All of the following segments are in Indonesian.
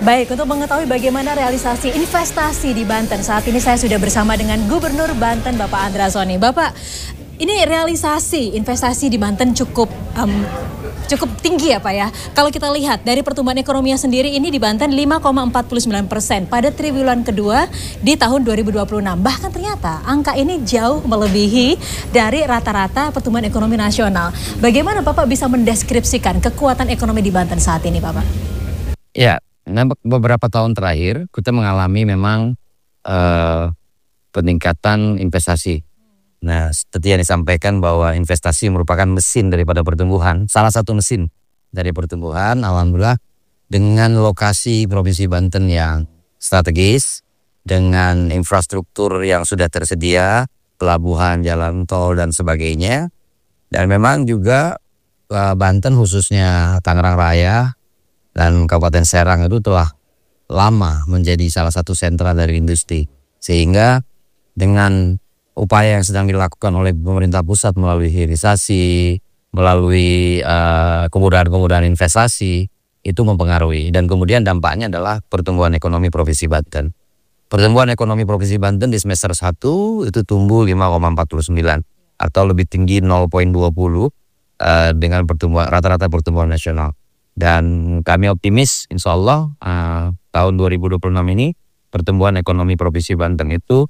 Baik, untuk mengetahui bagaimana realisasi investasi di Banten, saat ini saya sudah bersama dengan Gubernur Banten Bapak Andra Soni. Bapak, ini realisasi investasi di Banten cukup tinggi ya Pak ya. Kalau kita lihat dari pertumbuhan ekonominya sendiri ini di Banten 5,49% pada triwulan kedua di tahun 2026. Bahkan ternyata angka ini jauh melebihi dari rata-rata pertumbuhan ekonomi nasional. Bagaimana Bapak bisa mendeskripsikan kekuatan ekonomi di Banten saat ini Bapak? Ya, beberapa tahun terakhir kita mengalami memang peningkatan investasi. Nah, seperti yang disampaikan bahwa investasi merupakan mesin daripada pertumbuhan, salah satu mesin dari pertumbuhan. Alhamdulillah dengan lokasi Provinsi Banten yang strategis, dengan infrastruktur yang sudah tersedia, pelabuhan, jalan tol dan sebagainya. Dan memang juga Banten khususnya Tangerang Raya dan Kabupaten Serang itu telah lama menjadi salah satu sentra dari industri. Sehingga dengan upaya yang sedang dilakukan oleh pemerintah pusat melalui hilirisasi, melalui kemudahan-kemudahan investasi, itu mempengaruhi. Dan kemudian dampaknya adalah pertumbuhan ekonomi Provinsi Banten. Pertumbuhan ekonomi Provinsi Banten di semester 1 itu tumbuh 5,49 atau lebih tinggi 0,20 dengan pertumbuhan rata-rata pertumbuhan nasional. Dan kami optimis insya Allah tahun 2026 ini pertumbuhan ekonomi Provinsi Banten itu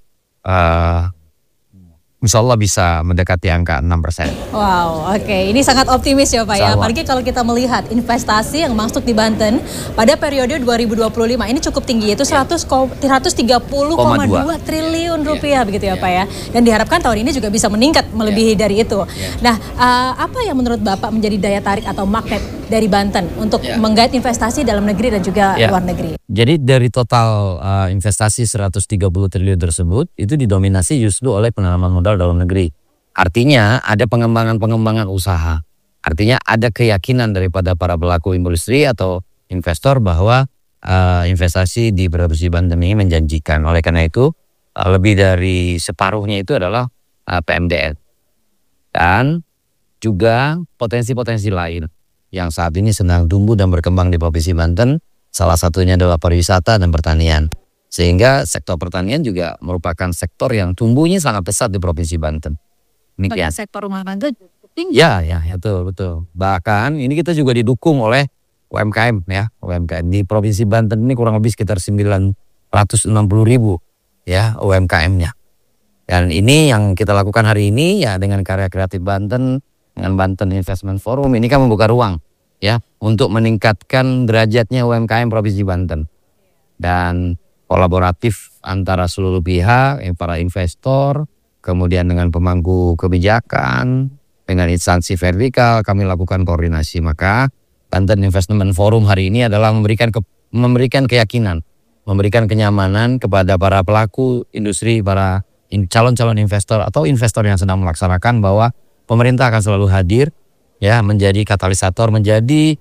insya Allah bisa mendekati angka 6%. Wow, oke. Ini sangat optimis ya Pak ya. Apalagi kalau kita melihat investasi yang masuk di Banten pada periode 2025 ini cukup tinggi, yaitu 130,2 triliun rupiah begitu ya Pak ya. Dan diharapkan tahun ini juga bisa meningkat melebihi dari itu. Nah, apa yang menurut Bapak menjadi daya tarik atau magnet dari Banten untuk menggait investasi dalam negeri dan juga luar negeri? Jadi dari total investasi 130 triliun tersebut itu didominasi justru oleh penanaman modal dalam negeri. Artinya ada pengembangan usaha. Artinya ada keyakinan daripada para pelaku industri atau investor bahwa investasi di Provinsi Banten ini menjanjikan. Oleh karena itu lebih dari separuhnya itu adalah PMDN. Dan juga potensi-potensi lain yang saat ini sedang tumbuh dan berkembang di Provinsi Banten. Salah satunya adalah pariwisata dan pertanian. Sehingga sektor pertanian juga merupakan sektor yang tumbuhnya sangat pesat di Provinsi Banten. Demikian. Sektor rumah tangga tinggi. Ya, betul. Bahkan ini kita juga didukung oleh UMKM ya. UMKM di Provinsi Banten ini kurang lebih sekitar 960.000 ya UMKM-nya. Dan ini yang kita lakukan hari ini ya dengan Karya Kreatif Banten, dengan Banten Investment Forum, ini kan membuka ruang ya untuk meningkatkan derajatnya UMKM Provinsi Banten. Dan kolaboratif antara seluruh pihak, para investor, kemudian dengan pemangku kebijakan, dengan instansi vertikal kami lakukan koordinasi. Maka Banten Investment Forum hari ini adalah memberikan keyakinan, memberikan kenyamanan kepada para pelaku industri, para calon-calon investor atau investor yang sedang melaksanakan bahwa pemerintah akan selalu hadir ya, menjadi katalisator, menjadi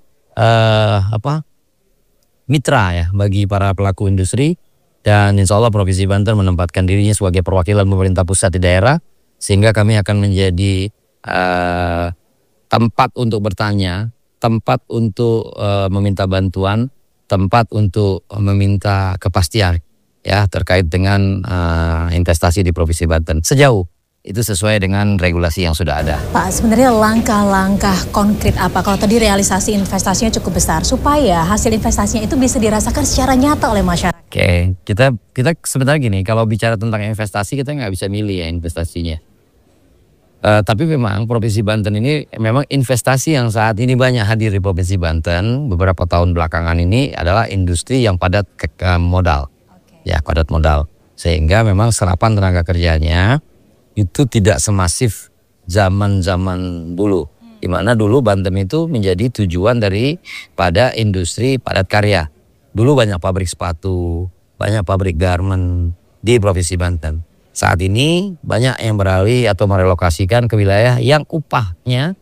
mitra ya bagi para pelaku industri. Dan insya Allah Provinsi Banten menempatkan dirinya sebagai perwakilan pemerintah pusat di daerah, sehingga kami akan menjadi tempat untuk bertanya, tempat untuk meminta bantuan, tempat untuk meminta kepastian ya terkait dengan investasi di Provinsi Banten. Sejauh itu sesuai dengan regulasi yang sudah ada. Pak, sebenarnya langkah-langkah konkret apa kalau tadi realisasi investasinya cukup besar supaya hasil investasinya itu bisa dirasakan secara nyata oleh masyarakat? Oke, kita sebenarnya gini, kalau bicara tentang investasi kita nggak bisa milih ya investasinya. Tapi memang Provinsi Banten ini memang investasi yang saat ini banyak hadir di Provinsi Banten beberapa tahun belakangan ini adalah industri yang padat modal. Ya, padat modal. Sehingga memang serapan tenaga kerjanya itu tidak semasif zaman-zaman dulu. Di mana dulu Banten itu menjadi tujuan daripada industri padat karya. Dulu banyak pabrik sepatu, banyak pabrik garment di Provinsi Banten. Saat ini banyak yang beralih atau merelokasikan ke wilayah yang upahnya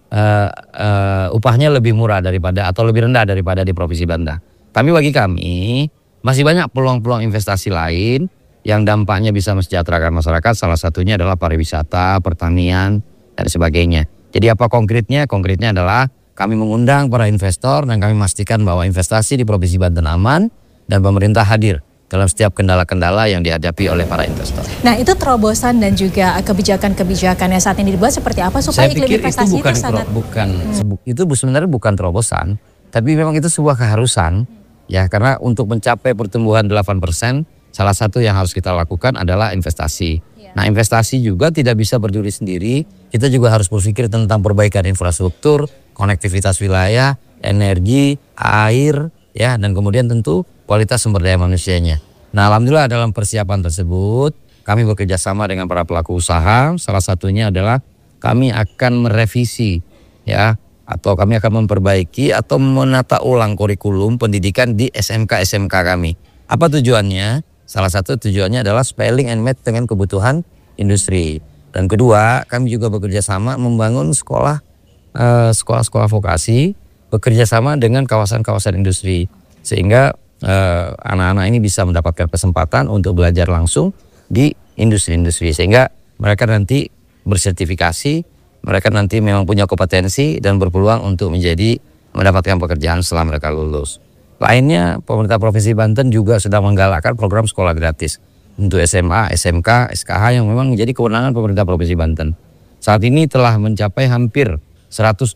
lebih murah daripada atau lebih rendah daripada di Provinsi Banten. Tapi bagi kami masih banyak peluang-peluang investasi lain yang dampaknya bisa mensejahterakan masyarakat. Salah satunya adalah pariwisata, pertanian, dan sebagainya. Jadi apa konkretnya? Konkretnya adalah kami mengundang para investor dan kami memastikan bahwa investasi di Provinsi Banten aman, dan pemerintah hadir dalam setiap kendala-kendala yang dihadapi oleh para investor. Nah, itu terobosan dan juga kebijakan-kebijakan yang saat ini dibuat seperti apa supaya iklim investasi itu sangat itu sebenarnya bukan terobosan, tapi memang itu sebuah keharusan ya, karena untuk mencapai pertumbuhan 8%, salah satu yang harus kita lakukan adalah investasi. Nah, investasi juga tidak bisa berdiri sendiri, kita juga harus berpikir tentang perbaikan infrastruktur, konektivitas wilayah, energi, air, ya, dan kemudian tentu kualitas sumber daya manusianya. Nah, alhamdulillah dalam persiapan tersebut kami bekerja sama dengan para pelaku usaha. Salah satunya adalah kami akan merevisi ya, atau kami akan memperbaiki atau menata ulang kurikulum pendidikan di SMK-SMK kami. Apa tujuannya? Salah satu tujuannya adalah spelling and math dengan kebutuhan industri. Dan kedua, kami juga bekerja sama membangun sekolah-sekolah vokasi, bekerja sama dengan kawasan-kawasan industri, sehingga anak-anak ini bisa mendapatkan kesempatan untuk belajar langsung di industri-industri, sehingga mereka nanti bersertifikasi, mereka nanti memang punya kompetensi dan berpeluang untuk mendapatkan pekerjaan setelah mereka lulus. Lainnya, pemerintah Provinsi Banten juga sedang menggalakkan program sekolah gratis untuk SMA, SMK, SKH yang memang menjadi kewenangan pemerintah Provinsi Banten. Saat ini telah mencapai hampir 121.000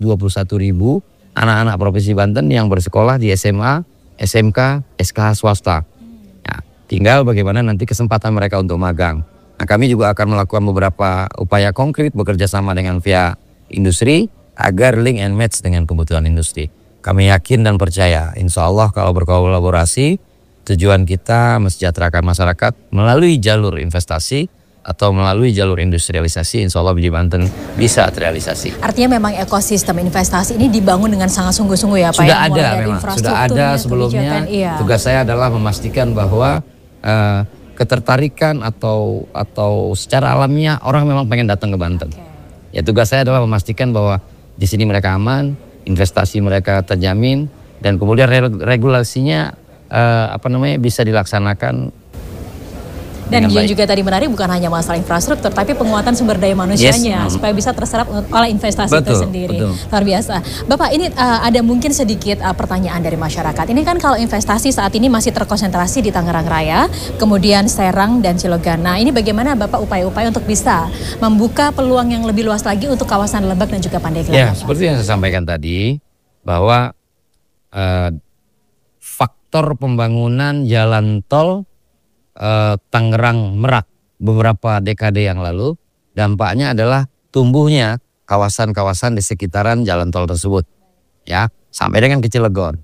anak-anak Provinsi Banten yang bersekolah di SMA, SMK, SKH swasta. Ya, tinggal bagaimana nanti kesempatan mereka untuk magang. Nah, kami juga akan melakukan beberapa upaya konkret bekerja sama dengan pihak industri agar link and match dengan kebutuhan industri. Kami yakin dan percaya, insya Allah kalau berkolaborasi, tujuan kita mensejahterakan masyarakat melalui jalur investasi atau melalui jalur industrialisasi, insya Allah di Banten bisa terrealisasi. Artinya memang ekosistem investasi ini dibangun dengan sangat sungguh-sungguh ya Pak? Sudah ada memang, sudah ada sebelumnya. Iya. Tugas saya adalah memastikan bahwa ketertarikan atau secara alamiah orang memang pengen datang ke Banten. Okay. Ya, tugas saya adalah memastikan bahwa di sini mereka aman, investasi mereka terjamin, dan kemudian regulasinya bisa dilaksanakan. Dan yang juga tadi menarik bukan hanya masalah infrastruktur, tapi penguatan sumber daya manusianya supaya bisa terserap oleh investasi itu sendiri. Luar biasa. Bapak, ini ada mungkin sedikit pertanyaan dari masyarakat. Ini kan kalau investasi saat ini masih terkonsentrasi di Tangerang Raya, kemudian Serang dan Cilegon. Nah, ini bagaimana Bapak upaya-upaya untuk bisa membuka peluang yang lebih luas lagi untuk kawasan Lebak dan juga Pandeglang? Ya, seperti yang saya sampaikan tadi, bahwa faktor pembangunan jalan tol Tangerang Merak beberapa dekade yang lalu, dampaknya adalah tumbuhnya kawasan-kawasan di sekitaran jalan tol tersebut, ya, sampai dengan ke Cilegon.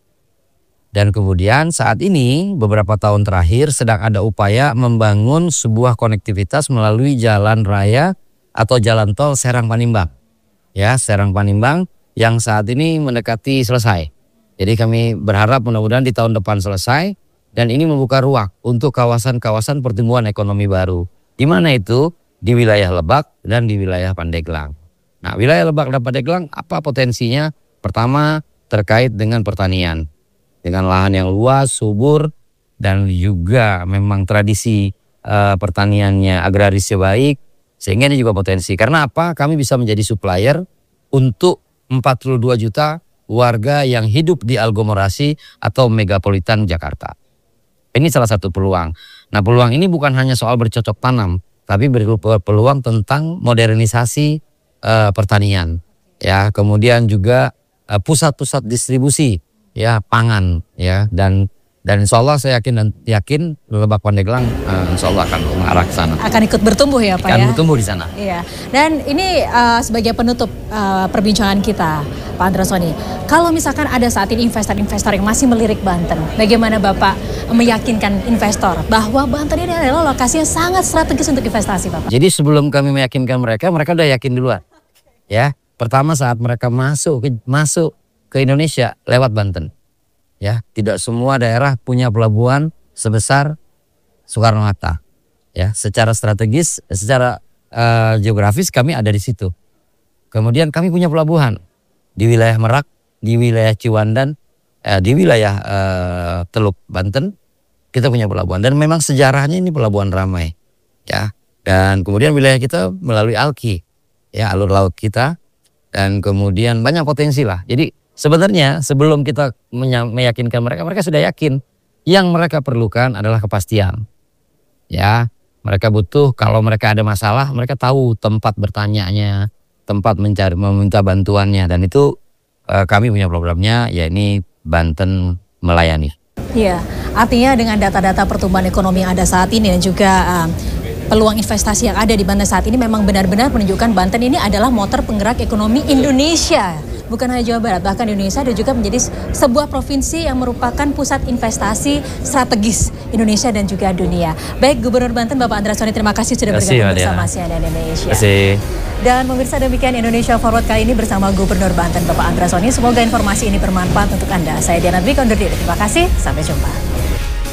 Dan kemudian saat ini beberapa tahun terakhir sedang ada upaya membangun sebuah konektivitas melalui jalan raya atau jalan tol Serang Panimbang, ya, Serang Panimbang yang saat ini mendekati selesai. Jadi kami berharap mudah-mudahan di tahun depan selesai. Dan ini membuka ruang untuk kawasan-kawasan pertumbuhan ekonomi baru. Di mana itu? Di wilayah Lebak dan di wilayah Pandeglang. Nah, wilayah Lebak dan Pandeglang apa potensinya? Pertama, terkait dengan pertanian. Dengan lahan yang luas, subur, dan juga memang tradisi pertaniannya agrarisnya baik. Sehingga ini juga potensi. Karena apa? Kami bisa menjadi supplier untuk 42 juta warga yang hidup di aglomerasi atau megapolitan Jakarta. Ini salah satu peluang. Nah, peluang ini bukan hanya soal bercocok tanam, tapi berpeluang tentang modernisasi pertanian, ya. Kemudian juga pusat-pusat distribusi, ya, pangan, ya, dan insya Allah saya yakin Lebak Pandeglang insya Allah akan mengarah ke sana. Akan ikut bertumbuh ya Pak, akan bertumbuh di sana. Iya. Dan ini sebagai penutup perbincangan kita, Pak Andrasoni, kalau misalkan ada saat ini investor-investor yang masih melirik Banten, bagaimana Bapak meyakinkan investor bahwa Banten ini adalah lokasi yang sangat strategis untuk investasi, Bapak? Jadi sebelum kami meyakinkan mereka udah yakin duluan. Ya, pertama saat mereka masuk ke Indonesia lewat Banten. Ya, tidak semua daerah punya pelabuhan sebesar Soekarno-Hatta. Ya, secara strategis, secara geografis kami ada di situ. Kemudian kami punya pelabuhan di wilayah Merak, di wilayah Ciwandan, di wilayah Teluk Banten kita punya pelabuhan, dan memang sejarahnya ini pelabuhan ramai, ya. Dan kemudian wilayah kita melalui Alki, ya, alur laut kita, dan kemudian banyak potensi lah. Jadi sebenarnya sebelum kita meyakinkan mereka sudah yakin Yang mereka perlukan adalah kepastian. Ya, mereka butuh, kalau mereka ada masalah, mereka tahu tempat bertanyanya, tempat meminta bantuannya, dan itu kami punya programnya, ya ini Banten Melayani. Iya, artinya dengan data-data pertumbuhan ekonomi yang ada saat ini dan juga peluang investasi yang ada di Banten saat ini memang benar-benar menunjukkan Banten ini adalah motor penggerak ekonomi Indonesia. Bukan hanya Jawa Barat, bahkan Indonesia dan juga menjadi sebuah provinsi yang merupakan pusat investasi strategis Indonesia dan juga dunia. Baik, Gubernur Banten Bapak Andra Soni, terima kasih sudah bergabung bersama CNN Indonesia. Terima kasih. Dan pemirsa, demikian Indonesia Forward kali ini bersama Gubernur Banten Bapak Andra Soni. Semoga informasi ini bermanfaat untuk Anda. Saya Diana Dwi, undur diri. Terima kasih, sampai jumpa.